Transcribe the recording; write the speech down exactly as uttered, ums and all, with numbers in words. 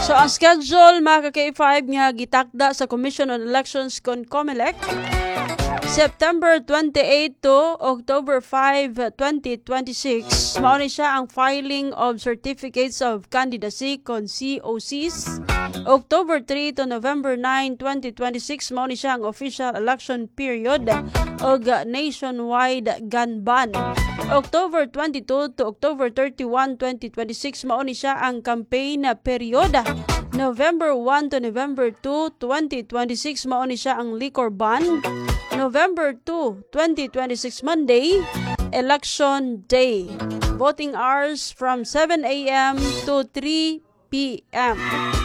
So ang schedule mga ka-K five nga gitakda sa Commission on Elections kon COMELEC September twenty-eight to October five, twenty twenty-six. Mao ni siya ang filing of certificates of candidacy kon C O Cs. October three to November nine, twenty twenty-six. Mao ni siya ang official election period og nationwide gun ban. October twenty-two to October thirty-one, twenty twenty-six. Mao ni siya ang campaign period. November one to November two, twenty twenty-six. Mao ni siya ang liquor ban. November two, twenty twenty-six, Monday, Election Day. Voting hours from seven a.m. to three p.m.